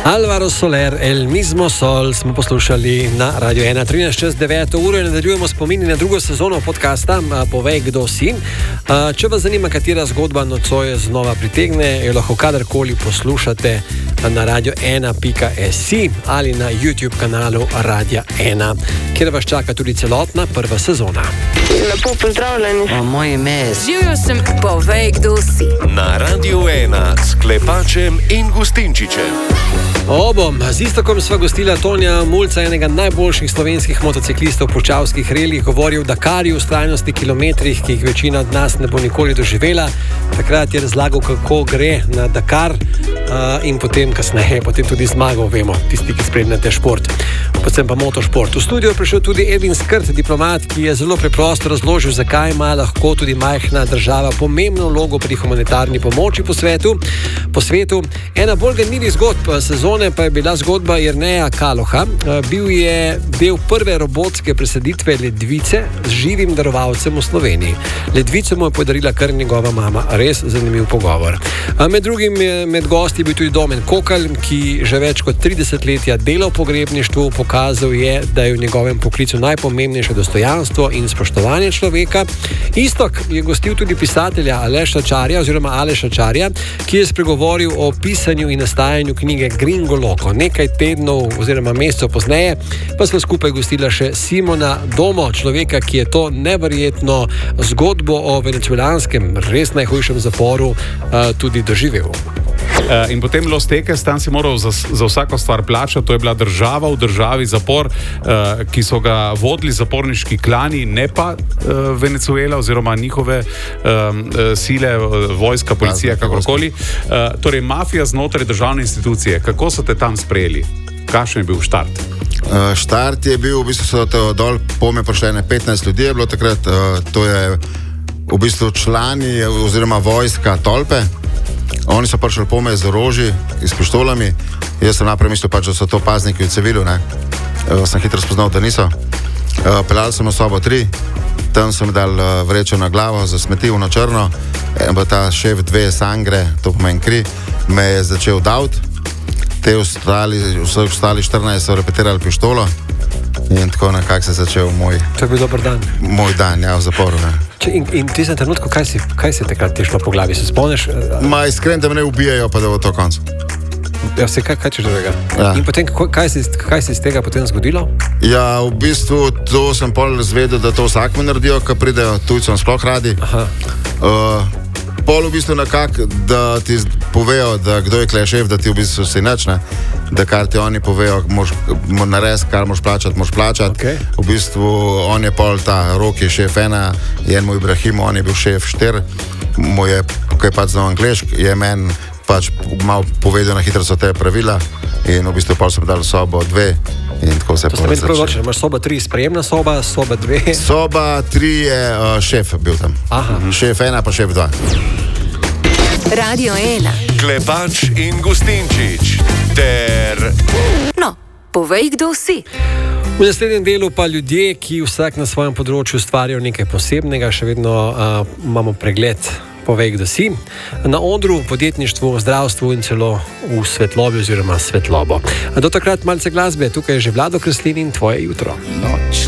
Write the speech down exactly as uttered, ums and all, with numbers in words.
Álvaro Soler, El mismo sol smo poslušali na Radio ena, trinajst čez deveto uro in nadaljujemo spomini na drugo sezono podcasta Povej, kdo si. Če vas zanima, katera zgodba nocoj znova pritegne, jo lahko kadarkoli poslušate na radio ena pika si ali na YouTube kanalu Radia ena, kjer vas čaka tudi celotna prva sezona. Lepo pozdravljeni. O, moje ime je... Živjo sem, povej, kdo si. Na Radio ena s Klepačem in Gustinčičem. Obom, z Istokom sva gostila Tonija Mulca, enega najboljših slovenskih motociklistov po čavskih relih, govoril o Dakarju, vztrajnosti kilometrih, ki jih večina od nas ne bo nikoli doživela. Takrat je razlagal, kako gre na Dakar uh, in potem kasneje, potem tudi zmagal, vemo, tisti, ki spremljate šport, predvsem pa motošport. V studio je prišel tudi Edvin Skrt, diplomat, ki je zelo preprosto razložil, zakaj ima lahko tudi majhna država pomembno vlogo pri humanitarni pomoči po svetu. Po svetu. Ena bolj ganljivih zgodb sezone pa je bila zgodba Jerneja Kaloha. Bil je del prve robotske presaditve ledvice z živim darovalcem v Sloveniji. Ledvico mu je podarila kar njegova mama. Res zanimiv pogovor. Med drugim med gosti je bil tudi Domen Kokalj, ki že več kot tri desetletja dela v pogrebništvu. Pokazal je, da je v njegovem poklicu najpomembnejše dostojanstvo in spoštovanje človeka. Istok je gostil tudi pisatelja Aleša Čarja oziroma Aleša Čarja, ki je spregovoril o pisanju in nastajanju knjige Gringo Loco. Nekaj tednov oziroma mesecev pozneje pa smo skupaj gostila še Simona Domo, človeka, ki je to neverjetno zgodbo o venezuelanskem, res najhujšem zaporu uh, tudi doživel. Uh, in potem Los Teques, tam si moral za, za vsako stvar plačati, to je bila država v državi, zapor, uh, ki so ga vodili zaporniški klani, ne pa uh, Venezuela oziroma njihove um, sile, vojska, policija, kakorkoli. Uh, torej, mafija znotraj državne institucije. Kako so te tam sprejeli? Kakšen je bil štart? Uh, štart je bil, v bistvu so to dol pome prišle petnajst ljudi, je bilo takrat, uh, to je v bistvu člani oziroma vojska Tolpe. Oni so prišli pome z orožji, s pištolami. Jaz sem naprej mislil, pač, da so to pazniki v civilu, ne. Uh, sem hitro spoznal, da niso. Uh, peljali sem v sobo tri, tam sem dal uh, vrečo na glavo za smeti na črno. En pa ta šef dve sangre, to pomeni kri, me je začel davt. Te ostali, vse ostali štirinajst so repetirali pištolo in tako nekako se je začel moj... To je bil dober dan. Moj dan, ja, v zaporu, ne. Če, in, in ti sem trenutku, kaj si, kaj si takrat ti šlo po glavi? Se spomniš? Ma iskren, da me ne ubijajo, pa da bo to konc. Ja, se kaj, kaj češ drugega? Ja. In potem, kaj se kaj je z tega potem zgodilo? Ja, v bistvu to sem pol zvedel, da to vsakme naredijo, ko pridejo tujcem sploh radi. Aha. Uh, pol v bistvu nekako, da ti povejo, da kdo je klej šef, da ti v bistvu si nič, ne. Da kar ti oni povejo, moš narediti, kar moš plačati, moš plačati. Okay. V bistvu on je pol ta Rok je šef ena, je en moj Ibrahim, on je bil šef štir, mu je, ko je pač znal anglišk, je men pač malo povedal na hitro so te pravila in v bistvu pol sem dal sobo dve in tako se je pol začel. Imaš soba tri, sprejemna soba, soba dve? Soba tri je uh, šef bil tam. Aha. Šef ena pa šef dva. Radio ena. Klepač in Gustinčič ter... No, povej, kdo si. V naslednjem delu pa ljudje, ki vsak na svojem področju ustvarjajo nekaj posebnega, še vedno uh, imamo pregled Povej, kdo si. Na odru, podjetništvu, zdravstvu in celo v svetlobi oziroma svetlobo. Do takrat malce glasbe, tukaj je že Vlado Kreslin in Tvoje jutro. Noč.